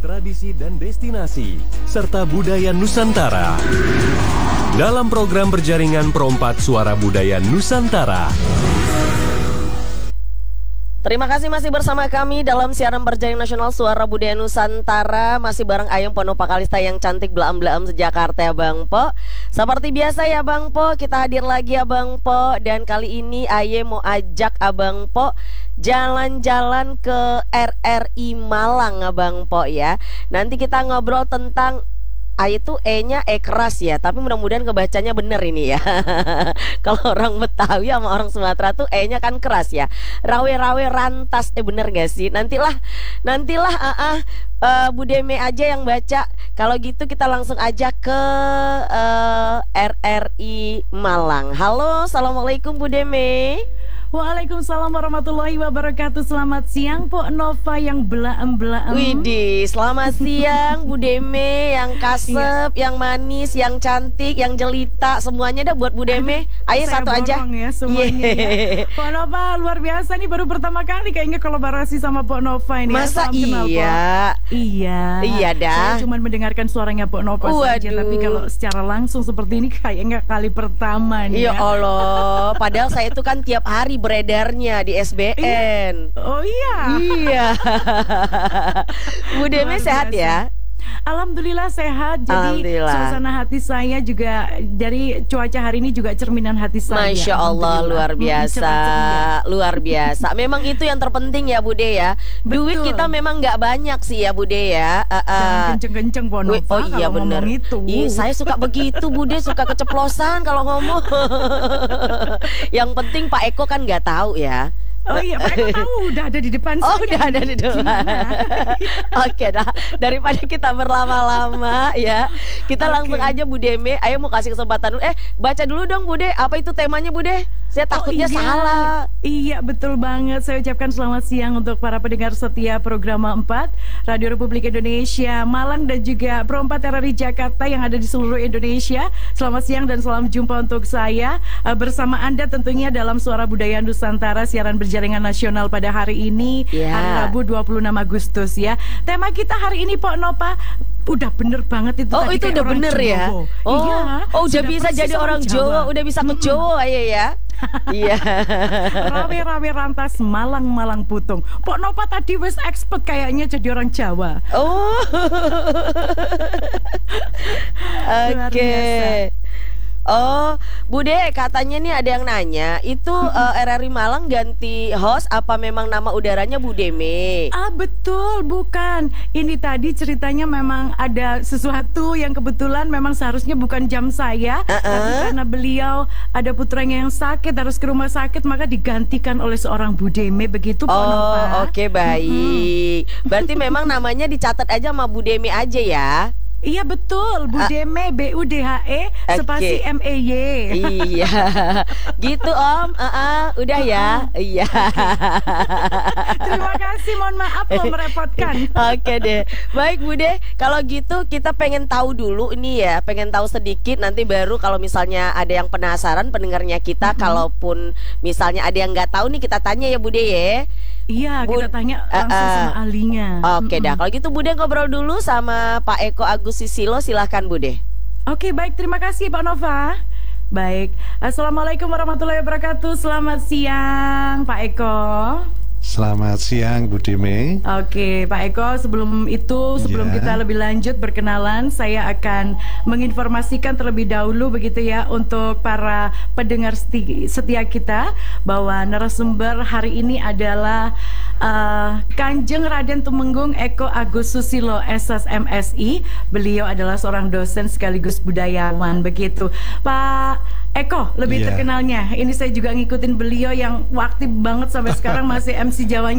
tradisi dan destinasi, serta budaya Nusantara. Dalam program berjaringan Perompak Suara Budaya Nusantara. Terima kasih masih bersama kami dalam siaran berjaring nasional Suara Budaya Nusantara. Masih bareng Ayung Ponopa Kalista yang cantik belaam-belaam sejakarta ya Bang Po. Seperti biasa ya Bang Po, kita hadir lagi ya Bang Po. Dan kali ini Aye mau ajak Abang Po jalan-jalan ke RRI Malang Abang Po ya. Nanti kita ngobrol tentang itu E-nya E keras ya, tapi mudah-mudahan kebacanya bener ini ya. Kalau orang Betawi sama orang Sumatera tuh E-nya kan keras ya. Rawe-rawe rantas, bener gak sih? Nantilah Bu Deme aja yang baca. Kalau gitu kita langsung aja ke RRI Malang. Halo, assalamualaikum Bu Deme. Waalaikumsalam warahmatullahi wabarakatuh. Selamat siang Po Nova yang belaem-belaem. Widih, selamat siang Bu Deme yang kasep, yang manis, yang cantik, yang jelita. Semuanya dah buat Bu Deme. Ayo satu aja ya semuanya ya. Po Nova luar biasa nih, baru pertama kali kayaknya kolaborasi sama Po Nova ini. Masa ya, iya? Iya dah. Saya cuma mendengarkan suaranya Po Nova saja, tapi kalau secara langsung seperti ini kayaknya kali pertama nih ya. Ya Allah, padahal saya itu kan tiap hari beredarnya di SBN. Oh iya. Iya. Bu Deme sehat ya? Alhamdulillah sehat. Jadi suasana hati saya juga dari cuaca hari ini juga cerminan hati saya. Masya Allah, luar biasa. Luar biasa. Memang itu yang terpenting ya Bude ya. Duit kita memang nggak banyak sih ya Bude ya. Jangan kenceng-kenceng Po Nova. Oh iya benar. Saya suka begitu Bude, suka keceplosan kalau ngomong. Yang penting Pak Eko kan nggak tahu ya. Oh iya, Pak Eko tahu, udah ada di depan saya. Oh, udah ada di depan. Oke dah, daripada kita berlama-lama ya, kita langsung aja Bu Deme. Ayo mau kasih kesempatan dulu. Baca dulu dong Bude, apa itu temanya Bude? Saya takutnya salah. Iya, betul banget. Saya ucapkan selamat siang untuk para pendengar setia program 4 Radio Republik Indonesia Malang dan juga Perompak RRI Jakarta yang ada di seluruh Indonesia. Selamat siang dan salam jumpa untuk saya bersama Anda tentunya dalam Suara Budaya Nusantara, siaran berjaringan nasional pada hari ini, hari Rabu 26 Agustus ya. Tema kita hari ini Po Nova udah bener banget itu. Oh tadi itu udah bener Jawa. Ya. Oh, iya, oh udah bisa jadi orang Jawa, udah bisa ke Jawa ya. Iya. Rawe-rawe rantas Malang-Malang putung. Pok Nova tadi wis expert kayaknya jadi orang Jawa. Oh. Oke. Oh, Bude, katanya nih ada yang nanya, itu RRI Malang ganti host apa memang nama udaranya Bu Deme? Ah betul, bukan. Ini tadi ceritanya memang ada sesuatu yang kebetulan memang seharusnya bukan jam saya, tapi karena beliau ada putranya yang sakit harus ke rumah sakit, maka digantikan oleh seorang Bu Deme, begitu Po Nova. Oke, baik. Berarti memang namanya dicatat aja sama Bu Deme aja ya? Iya betul, Bu Deme, BUDHE spasi MEY. Iya, gitu Om. Udah ya. Iya. Terima kasih, mohon maaf kalau merepotkan. Oke deh, baik Bude. Kalau gitu kita pengen tahu dulu ini ya, pengen tahu sedikit. Nanti baru kalau misalnya ada yang penasaran pendengarnya kita, kalaupun misalnya ada yang nggak tahu nih kita tanya ya Bude ya. Iya, kita tanya langsung sama ahlinya. Oke dah, kalau gitu Bude ngobrol dulu sama Pak Eko Agus Susilo, silahkan Bude. Oke, baik, terima kasih Pak Nova. Baik, assalamualaikum warahmatullahi wabarakatuh. Selamat siang Pak Eko. Selamat siang Bu Deme. Oke Pak Eko, sebelum kita lebih lanjut berkenalan, saya akan menginformasikan terlebih dahulu begitu ya untuk para pendengar setia kita bahwa narasumber hari ini adalah Kanjeng Raden Tumenggung Eko Agus Susilo SSMSI. Beliau adalah seorang dosen sekaligus budayawan begitu. Pak Eko lebih terkenalnya, ini saya juga ngikutin beliau yang aktif banget sampai sekarang masih MC Jawanya